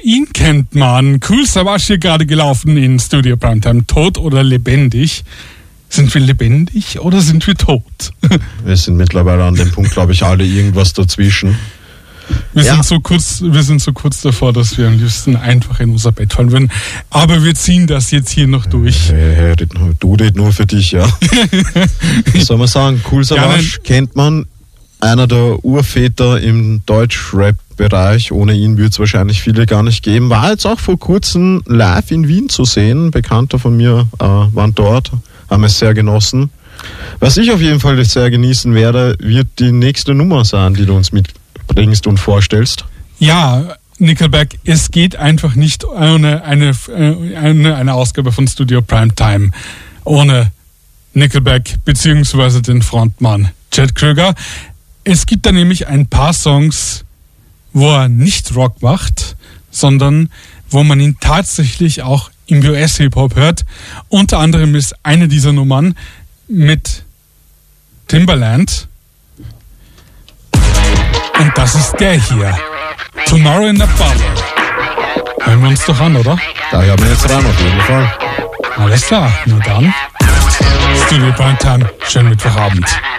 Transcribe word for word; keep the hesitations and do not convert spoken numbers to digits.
ihn kennt man. Kool Savas hier gerade gelaufen in Studio Primetime. Tot oder lebendig? Sind wir lebendig oder sind wir tot? Wir sind mittlerweile an dem Punkt, glaube ich, alle irgendwas dazwischen. Wir, ja. sind so kurz, wir sind so kurz davor, dass wir am liebsten einfach in unser Bett fallen würden. Aber wir ziehen das jetzt hier noch durch. Hey, hey, du red nur für dich, ja. Was soll man sagen? Kool Savas ja, kennt man. Einer der Urväter im Deutsch-Rap-Bereich. Ohne ihn würde es wahrscheinlich viele gar nicht geben. War jetzt auch vor kurzem live in Wien zu sehen. Bekannter von mir äh, waren dort, haben es sehr genossen. Was ich auf jeden Fall sehr genießen werde, wird die nächste Nummer sein, die du uns mitbringst und vorstellst. Ja, Nickelback, es geht einfach nicht ohne eine, eine, eine Ausgabe von Studio Primetime. Ohne Nickelback beziehungsweise den Frontmann Chad Kroeger. Es gibt da nämlich ein paar Songs, wo er nicht Rock macht, sondern wo man ihn tatsächlich auch im U S-Hip-Hop hört. Unter anderem ist eine dieser Nummern mit Timbaland. Und das ist der hier. Tomorrow in the Bottle. Hören wir uns doch an, oder? Da hören wir jetzt ran, auf jeden Fall. Alles klar, nur dann. Studio Primetime, schönen Mittwochabend.